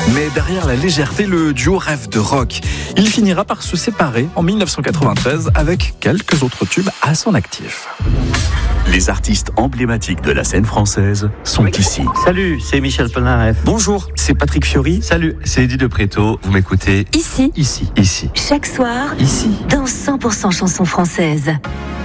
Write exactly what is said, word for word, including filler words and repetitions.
Mais derrière la légèreté, le duo rêve de rock. Il finira par se séparer en mille neuf cent quatre-vingt-treize avec quelques autres tubes à son actif. Les artistes emblématiques de la scène française sont ici. Salut, c'est Michel Polnareff. Bonjour, c'est Patrick Fiori. Salut, c'est Eddie de Préto. Vous m'écoutez Ici, ici, ici, chaque soir, ici. dans cent pour cent chansons françaises.